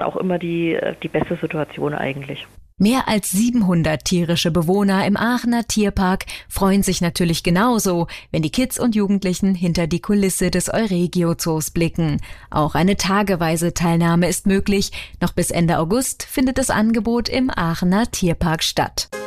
auch immer die beste Situation eigentlich. Mehr als 700 tierische Bewohner im Aachener Tierpark freuen sich natürlich genauso, wenn die Kids und Jugendlichen hinter die Kulisse des Euregio-Zoos blicken. Auch eine tageweise Teilnahme ist möglich. Noch bis Ende August findet das Angebot im Aachener Tierpark statt.